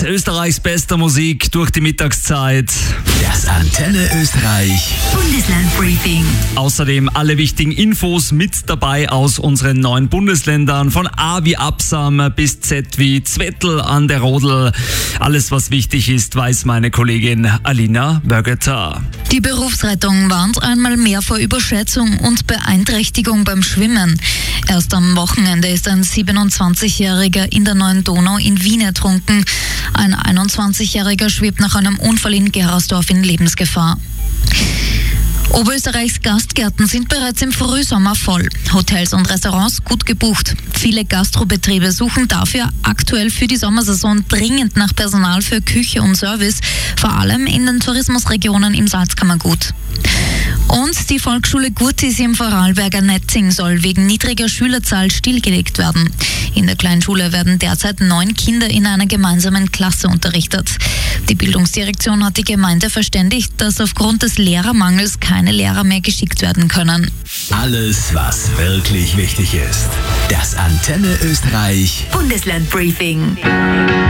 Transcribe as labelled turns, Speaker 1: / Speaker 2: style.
Speaker 1: Österreichs bester Musik durch die Mittagszeit.
Speaker 2: Das Antenne Österreich
Speaker 3: Bundeslandbriefing.
Speaker 1: Außerdem alle wichtigen Infos mit dabei aus unseren 9 Bundesländern. Von A wie Absam bis Z wie Zwettl an der Rodel. Alles, was wichtig ist, weiß meine Kollegin Alina Bögeter.
Speaker 3: Die Berufsrettung warnt einmal mehr vor Überschätzung und Beeinträchtigung beim Schwimmen. Erst am Wochenende ist ein 27-Jähriger in der Neuen Donau in Wien ertrunken. Ein 21-Jähriger schwebt nach einem Unfall in Gerasdorf in Lebensgefahr. Oberösterreichs Gastgärten sind bereits im Frühsommer voll. Hotels und Restaurants gut gebucht. Viele Gastrobetriebe suchen dafür aktuell für die Sommersaison dringend nach Personal für Küche und Service, vor allem in den Tourismusregionen im Salzkammergut. Und die Volksschule Gurtis im Vorarlberger Netzing soll wegen niedriger Schülerzahl stillgelegt werden. In der Kleinschule werden derzeit 9 Kinder in einer gemeinsamen Klasse unterrichtet. Die Bildungsdirektion hat die Gemeinde verständigt, dass aufgrund des Lehrermangels keine Lehrer mehr geschickt werden können.
Speaker 2: Alles, was wirklich wichtig ist. Das Antenne Österreich
Speaker 3: Bundeslandbriefing.